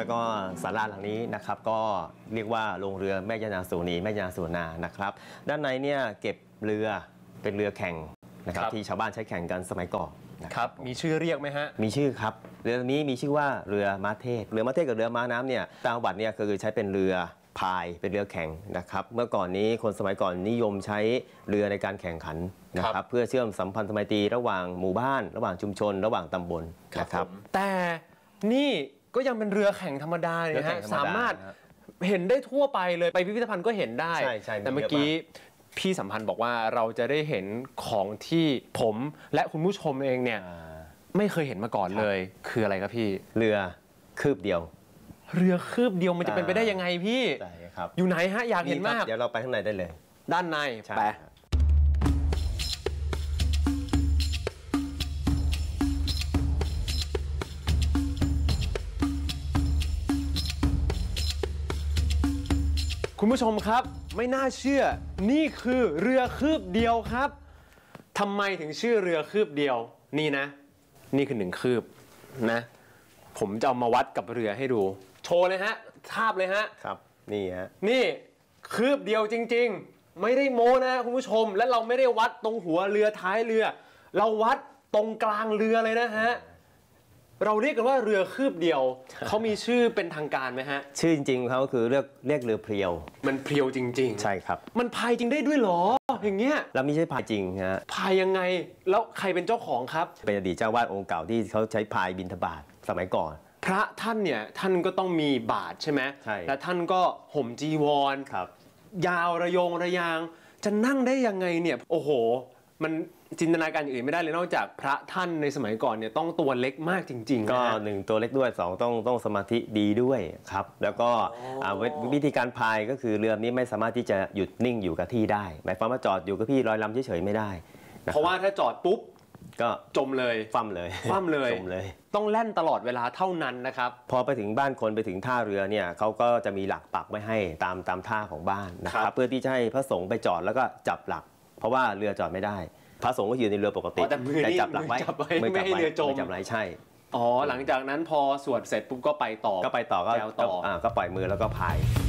แล้วก็ศาลาหลังนี้นะครับก็เรียกว่าโรงเรือแม่ย่านางสุนีแม่ย่านางสุนานะครับด้านในเนี่ยเก็บเรือเป็นเรือแข่งนะครับที่ชาวบ้านใช้แข่งกันสมัยก่อนครับมีชื่อเรียกไหมฮะมีชื่อครับเรือนี้มีชื่อว่าเรือม้าเทศกับเรือม้าน้ำเนี่ยต่างจังหวัดเนี่ยคือใช้เป็นเรือพายเป็นเรือแข่งนะครับเมื่อก่อนนี้คนสมัยก่อนนิยมใช้เรือในการแข่งขันนะครับเพื่อเชื่อมสัมพันธไมตรีระหว่างหมู่บ้านระหว่างชุมชนระหว่างตำบลนะครับแต่นี่ก็ยังเป็นเรือแข่งธรรมดาเนี่ยฮะสามารถเห็นได้ทั่วไปเลยไปพิพิธภัณฑ์ก็เห็นได้แต่เมื่อกี้พี่สัมพันธ์บอกว่าเราจะได้เห็นของที่ผมและคุณผู้ชมเองเนี่ยไม่เคยเห็นมาก่อนเลยคืออะไรครับพี่เรือคืบเดียวเรือคืบเดียวมันจะเป็นไปได้ยังไงพี่ใช่ครับอยู่ไหนฮะอยากเห็นมากเดี๋ยวเราไปข้างในได้เลยด้านในไปคุณผู้ชมครับไม่น่าเชื่อนี่คือเรือคืบเดียวครับทำไมถึงชื่อเรือคืบเดียวนี่นะนี่คือ1 คืบนะผมจะเอามาวัดกับเรือให้ดูโชว์เลยฮะทาบเลยฮะครับนี่ฮะนี่คืบเดียวจริงๆไม่ได้โม้นะคุณผู้ชมและเราไม่ได้วัดตรงหัวเรือท้ายเรือเราวัดตรงกลางเรือเลยนะฮะเราเรียกกันว่าเรือคืบเดียวเขามีชื่อเป็นทางการไหมฮะชื่อจริงๆเขาคือเรียกเรือเพรียวมันเพรียวจริงๆใช่ครับมันพายจริงได้ด้วยหรออย่างเงี้ยแล้วไม่ใช่พายจริงฮะพายยังไงแล้วใครเป็นเจ้าของครับเป็นอดีตเจ้าวาดองค์เก่าที่เขาใช้พายบิณฑบาตสมัยก่อนพระท่านเนี่ยท่านก็ต้องมีบาตรใช่ไหมใช่และท่านก็ห่มจีวรครับยาวระยงระยางจะนั่งได้ยังไงเนี่ยโอ้โหมันจินตนาการอื่นไม่ได้เลยนอกจากพระท่านในสมัยก่อนเนี่ยต้องตัวเล็กมากจริงๆก็1ตัวเล็กด้วย2ต้องสมาธิดีด้วยครับแล้วก็วิธีการพายก็คือเรือนี้ไม่สามารถที่จะหยุดนิ่งอยู่กับที่ได้หมายความว่าจอดอยู่กับที่ลอยลำเฉยๆไม่ได้เพราะว่าถ้าจอดปุ๊บก็จมเลยคว่ำเลยจมเลยต้องแล่นตลอดเวลาเท่านั้นนะครับพอไปถึงบ้านคนไปถึงท่าเรือเนี่ยเขาก็จะมีหลักปักไว้ให้ตามท่าของบ้านนะครับเพื่อที่จะให้พระสงฆ์ไปจอดแล้วก็จับหลักเพราะว่าเรือจอดไม่ได้พระสงฆ์ก็อยู่ในเรือปกติแต่จับหลักไว้ไม่ให้เรือจมจับไว้ใช่อ๋อหลังจากนั้นพอสวดเสร็จปุ๊บก็ไปต่อก็ปล่อยมือแล้วก็พาย